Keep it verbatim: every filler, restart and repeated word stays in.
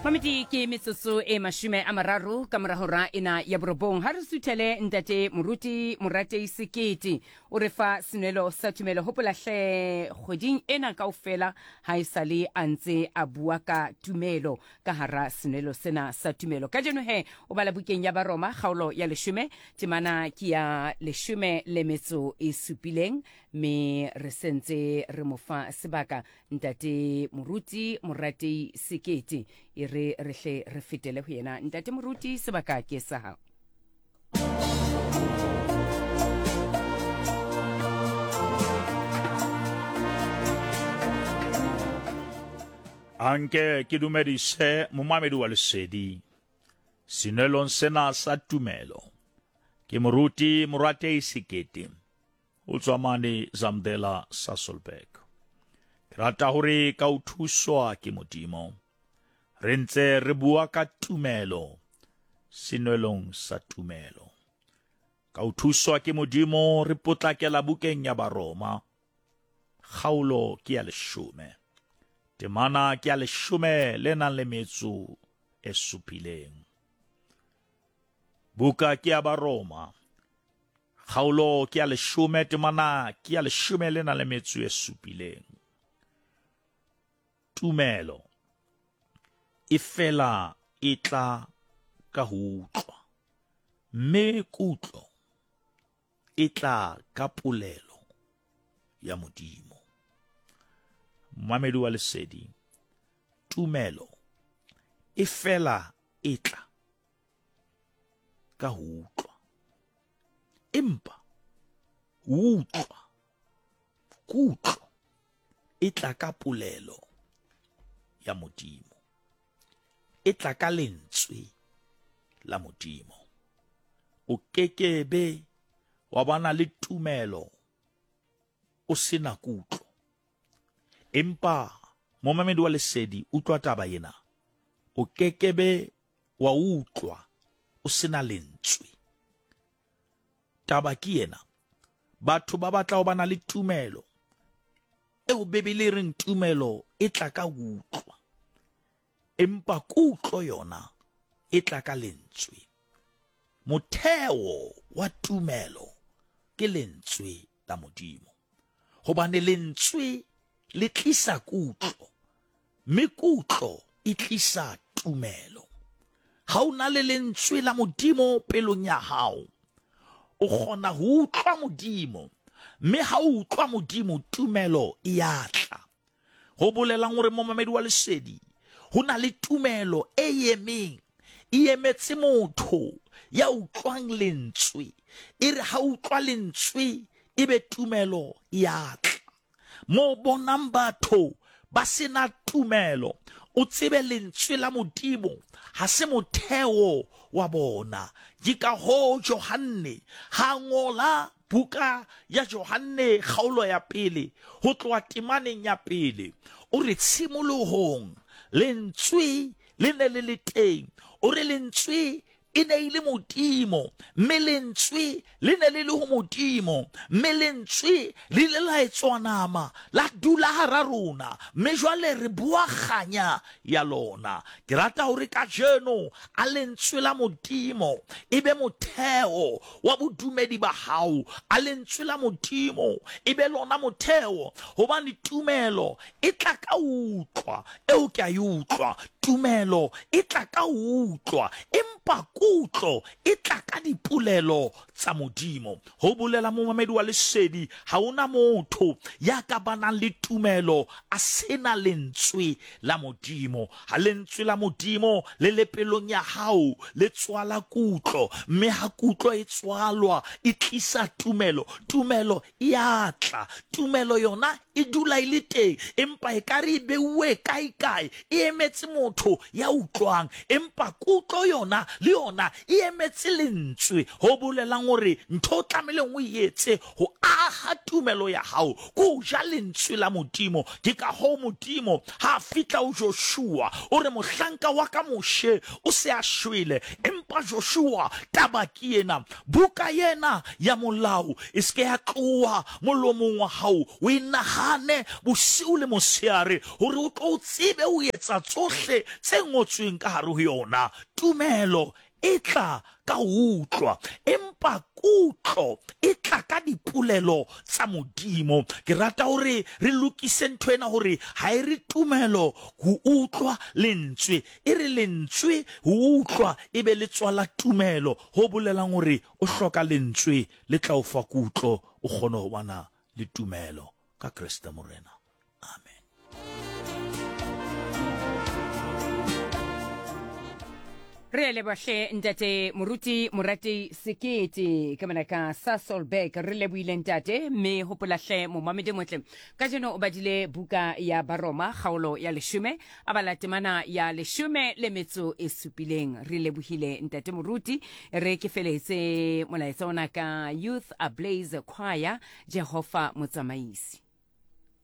Mamiti ke metsotso e mashume a mararo ka morahora ena ya borobong ha re suthele ntate Moruti Moratei Sekete o re fa senelo sa tumelo hopola hle kgweding ena kaofela ha esale a ntse a bua ka tumelo ka hara senelo sena sa tumelo ka jeno he o bala bukeng ya Baroma kgaolo ya leshume temana ke ya leshume le metso e supileng me re sentse re mo fa sebaka ntate Moruti Moratei Sekete re rehle re fetele ho yena ntate Moruti sebaka ke sa hao. Anke ke dumedise momamedi wa lesedi sinelong sena sa tumelo ke Moruti Moratei Sekete o tswa mane Zamdela Sasolburg. Ke rata hore ka o thuswa ke Modimo re ntse re bua ka tumelo sinelong sa tumelo ka o thuswa ke Modimo re potlakela bukeng ya Baroma kgaolo ke ya leshume temana ke ya leshume le nang le metso e supileng. Buka ke ya Baroma kgaolo ke ya leshume temana ke ya leshume le nang le metso e supileng. Tumelo e fela e tla ka ho utlwa mme kutlo e tla ka polelo ya Modimo. Mamedi wa lesedi tumelo e fela e tla ka ho utlwa empa utlwa kutlo e tla ka polelo ya Modimo e tla ka lentswe la Modimo. O kekebe wa bana le tumelo o sena kutlo empa momamedi wa lesedi utlwa taba ena o kekebe wa utlwa o sena lentswe. Taba ke ena batho ba batla ho bana le tumelo eo Bebele e reng tumelo e tla ka utlwa empa kutlo yona e tla ka lentswe. Motheo wa tumelo ke lentswe la Modimo hobane lentswe le tlisa kutlo mme kutlo e tlisa tumelo. Ha o na le lentswe la Modimo pelong ya hao o kgona ho utlwa Modimo mme ha o utlwa Modimo tumelo e ya tla. Ho bolelang hore momamedi wa lesedi ho na le tumelo e emeng e emetse motho ya utlwang lentswe e re ha utlwa lentswe e be tumelo ya tla. Mo bonang batho ba sena tumelo o tsebe lentswe la Modimo ha se motheo wa bona. Ke ka ho Johane ha ngola buka ya Johane kgaolo ya pele ho tloha temaneng ya pele o re tshimolohong lentswe le ne le le teng o re lentswe e ne ile Modimo mme lentswe le ne le le ho Modimo mme lentswe le le la etswa nama la dula hara rona mme jwale re bua kganya ya lona. Ke rata hore ka jeno a lentswe la Modimo e be motheo wa bodumedi ba hao a lentswe la Modimo e be lona motheo hobane tumelo e tla ka utlwa eo ke a utlwa tumelo e tla ka utlwa empa kutlo e tla ka dipolelo tsa Modimo. Ho bolela momamedi wa lesedi ha ona motho ya ka banang le tumelo a sena lentswe la Modimo. Ha lentswe la Modimo le le pelong ya hao le tswala kutlo mme ha kutlo e tswalwa e tlisa tumelo. Tumelo e a tla tumelo yona e dula ile teng empa e ka re beuwe kae kae e emetse motho ya utlwang empa kutlo yona le yona e emetse lentswe ho bolelang hore ntho tlameleng o etse ho aha tumelo ya hao ko ja lentswe la modimo. Ke ka ho modimo ha fitla o Joshua ore mohlanka wa ka moshe o se a shwele, empa Joshua taba ke ena, buka yena ya molao e ske ya tloa molomong wa hao, o inahane bosiu le mosheare hore o tlo tsebe o etsa tsohle tse ngotsweng ka hare ho yona. Tumelo e tla ka utlwa, empa kutlo e tla ka dipolelo tsa modimo. Ke rata hore re lokise nthwena hore ha e re tumelo ho utlwa lentswe, e re lentswe ho utlwa e be le tswala tumelo, ho bolelang hore o hloka lentswe le tla o fa kutlo o kgone ho bana le tumelo ka Kriste Morena. Amen. re le bahle ntate moruti Morati Sekete ka manaka sa Solberg. Re le buile ntate me hopolahle mo mamedi motle ka jeno o badile buka ya Baroma kgaolo ya leshome a bala temana ya leshome le metso e supileng. Re le buhile ntate moruti re ke feletse molaetsa ona ka Youth Ablaze Choir Jehova Motsamaisi.